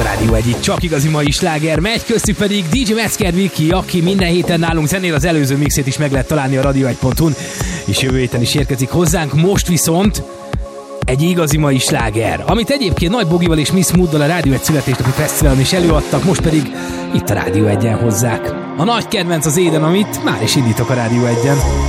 a Rádió Egy, itt csak igazi mai sláger megy, köztük pedig DJ Metzger Viki, aki minden héten nálunk zenél, az előző mixét is meg lehet találni a radio1.hu-n, és jövő héten is érkezik hozzánk. Most viszont egy igazi mai sláger, amit egyébként Nagy Bogival és Miss Mooddal a Rádió Egy születésnapi fesztiválon is előadtak, most pedig itt a Rádió Egyen hozzák. A nagy kedvenc az Éden, amit már is indítok a Rádió Egyen.